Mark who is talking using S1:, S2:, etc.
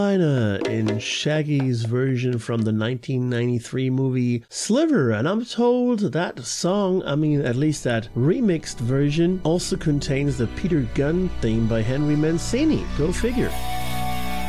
S1: In Shaggy's version from the 1993 movie Sliver, and I'm told that song, at least that remixed version, also contains the Peter Gunn theme by Henry Mancini. Go figure.